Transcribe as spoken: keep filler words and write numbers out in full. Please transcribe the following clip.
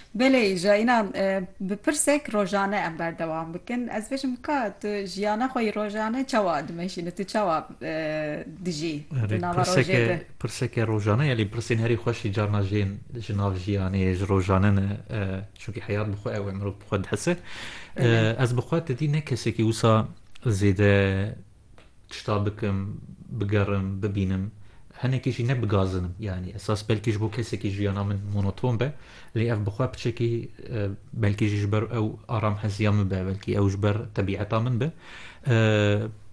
بله جاینا بپرسک روزانه ام بردوام بکن از بشم که تو جیانه خوی روزانه چوا دمشینه تو چوا دجی آره دنوا روزه پرسکه ده پرسکه روزانه یعنی پرسین هری خوشی جارنا جین جناف جیانی ج روزانه نه چونکی حیات بخو او امرو بخو حسه بله از بخو تدی نه کسی که وسا زیده تشتا بکم بگرم ببینم هنکیشی نه بگازنم یعنی اساس بلکیش بو کسی که جیانا من مونوتون به لی اف بخو بچکی بلکی جبر او آرام حسیام به بلکی او جبر طبیعتا من به